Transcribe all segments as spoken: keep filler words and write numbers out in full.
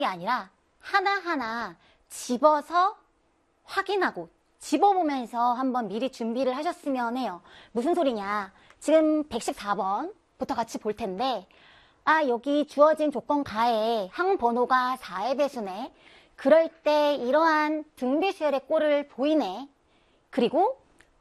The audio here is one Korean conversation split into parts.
게 아니라 하나하나 집어서 확인하고 집어보면서 한번 미리 준비를 하셨으면 해요. 무슨 소리냐. 지금 백십사 번부터 같이 볼 텐데 아 여기 주어진 조건 가에 항번호가 사의 배수네. 그럴 때 이러한 등비수열의 꼴을 보이네. 그리고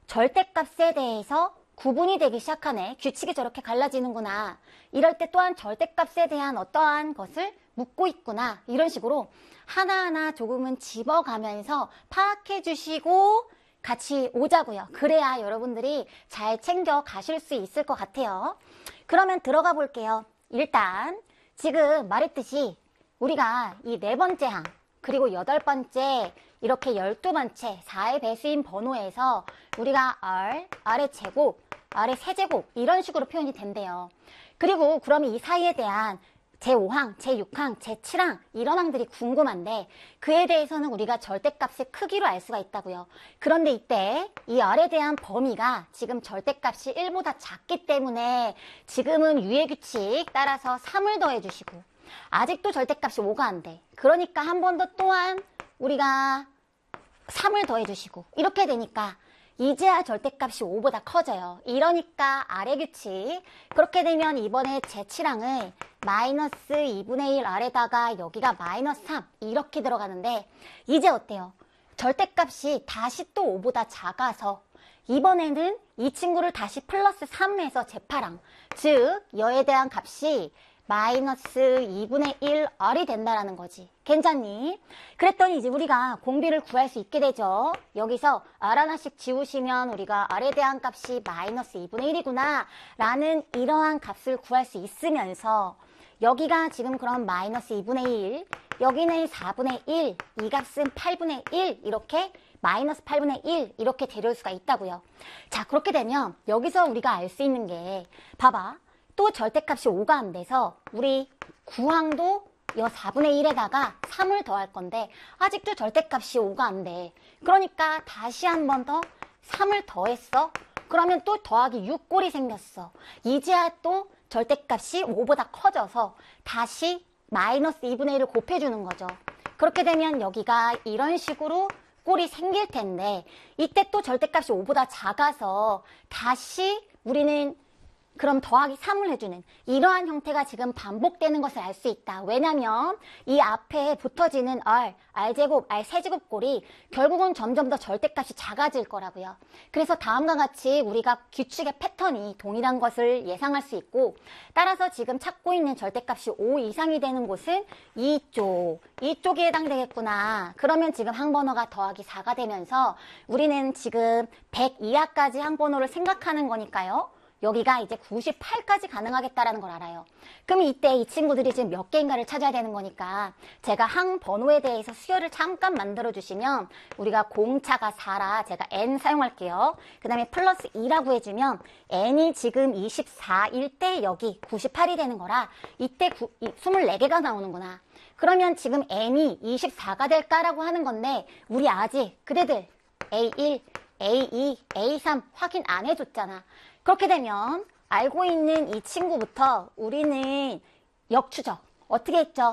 절대값에 대해서 구분이 되기 시작하네. 규칙이 저렇게 갈라지는구나. 이럴 때 또한 절대값에 대한 어떠한 것을 묻고 있구나. 이런 식으로 하나하나 조금은 집어가면서 파악해 주시고 같이 오자고요. 그래야 여러분들이 잘 챙겨 가실 수 있을 것 같아요. 그러면 들어가 볼게요. 일단 지금 말했듯이 우리가 이 네 번째 항 그리고 여덟 번째 이렇게 열두 번째 사의 배수인 번호에서 우리가 R, R의 제곱, R의 세제곱 이런 식으로 표현이 된대요. 그리고 그러면 이 사이에 대한 제오 항, 제육 항, 제칠 항 이런 항들이 궁금한데 그에 대해서는 우리가 절대값의 크기로 알 수가 있다고요. 그런데 이때 이 R에 대한 범위가 지금 절대값이 일보다 작기 때문에 지금은 유의 규칙 따라서 삼을 더해 주시고 아직도 절대값이 오가 안 돼. 그러니까 한 번 더 또한 우리가 삼을 더해 주시고 이렇게 되니까 이제야 절대값이 오보다 커져요. 이러니까 R의 규칙. 그렇게 되면 이번에 제칠 항을 마이너스 이분의 일 R에다가 여기가 마이너스 삼 이렇게 들어가는데 이제 어때요? 절대값이 다시 또 오보다 작아서 이번에는 이 친구를 다시 플러스 삼 해서 제팔 항 즉 여에 대한 값이 마이너스 이분의 일 R이 된다라는 거지. 괜찮니? 그랬더니 이제 우리가 공비를 구할 수 있게 되죠. 여기서 R 하나씩 지우시면 우리가 R에 대한 값이 마이너스 이분의 일이구나 라는 이러한 값을 구할 수 있으면서 여기가 지금 그럼 마이너스 이분의 일, 여기는 사분의 일, 이 값은 팔분의 일 이렇게 마이너스 팔분의 일 이렇게 데려올 수가 있다고요. 자 그렇게 되면 여기서 우리가 알 수 있는 게 봐봐. 또 절대값이 오가 안 돼서 우리 구 항도 이 사분의 일에다가 삼을 더할 건데 아직도 절대값이 오가 안 돼. 그러니까 다시 한 번 더 삼을 더했어. 그러면 또 더하기 육 꼴이 생겼어. 이제야 또 절대값이 오보다 커져서 다시 마이너스 이분의 일을 곱해주는 거죠. 그렇게 되면 여기가 이런 식으로 꼴이 생길 텐데 이때 또 절대값이 오보다 작아서 다시 우리는 그럼 더하기 삼을 해주는 이러한 형태가 지금 반복되는 것을 알 수 있다. 왜냐면 이 앞에 붙어지는 R, R제곱, R세제곱 꼴이 결국은 점점 더 절대값이 작아질 거라고요. 그래서 다음과 같이 우리가 규칙의 패턴이 동일한 것을 예상할 수 있고 따라서 지금 찾고 있는 절대값이 오 이상이 되는 곳은 이쪽, 이쪽에 해당되겠구나. 그러면 지금 항번호가 더하기 사가 되면서 우리는 지금 백 이하까지 항번호를 생각하는 거니까요. 여기가 이제 구십팔까지 가능하겠다라는 걸 알아요. 그럼 이때 이 친구들이 지금 몇 개인가를 찾아야 되는 거니까 제가 항 번호에 대해서 수열을 잠깐 만들어 주시면 우리가 공차가 사라 제가 n 사용할게요. 그 다음에 플러스 이라고 해주면 n이 지금 이십사일 때 여기 구십팔이 되는 거라 이때 구, 이십사 개가 나오는구나. 그러면 지금 n이 이십사가 될까라고 하는 건데 우리 아직 그대들 에이 일, 에이 이, 에이 삼 확인 안 해줬잖아. 그렇게 되면 알고 있는 이 친구부터 우리는 역추적 어떻게 했죠?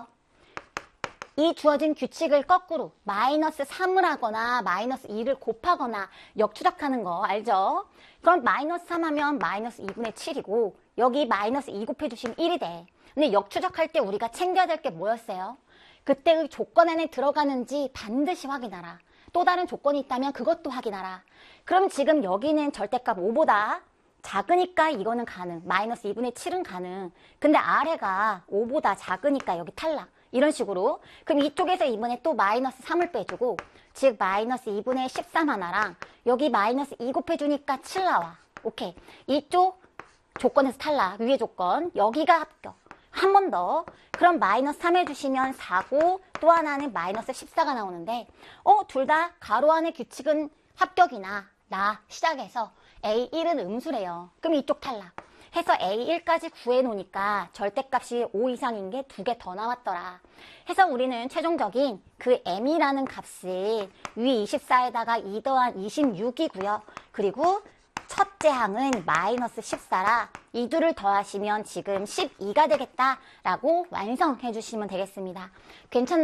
이 주어진 규칙을 거꾸로 마이너스 삼을 하거나 마이너스 이를 곱하거나 역추적하는 거 알죠? 그럼 마이너스 삼 하면 마이너스 이분의 칠이고 여기 마이너스 이 곱해주시면 일이 돼. 근데 역추적할 때 우리가 챙겨야 될 게 뭐였어요? 그때의 조건 안에 들어가는지 반드시 확인하라. 또 다른 조건이 있다면 그것도 확인하라. 그럼 지금 여기는 절대값 오보다 작으니까 이거는 가능. 마이너스 이분의 칠은 가능. 근데 아래가 오보다 작으니까 여기 탈락. 이런 식으로. 그럼 이쪽에서 이번에 또 마이너스 삼을 빼주고 즉 마이너스 이분의 십삼 하나랑 여기 마이너스 이 곱해주니까 칠 나와. 오케이. 이쪽 조건에서 탈락. 위의 조건. 여기가 합격. 한 번 더. 그럼 마이너스 삼 해주시면 사고 또 하나는 마이너스 십사가 나오는데 어, 둘 다 가로 안의 규칙은 합격이나 나 시작해서 에이 일은 음수래요. 그럼 이쪽 탈락. 해서 에이 일까지 구해놓으니까 절대값이 오 이상인 게 두 개 더 나왔더라. 해서 우리는 최종적인 그 m이라는 값을 위 이십사에다가 이 더한 이십육이고요. 그리고 첫째 항은 마이너스 십사라 이 둘을 더하시면 지금 십이가 되겠다라고 완성해 주시면 되겠습니다. 괜찮나요?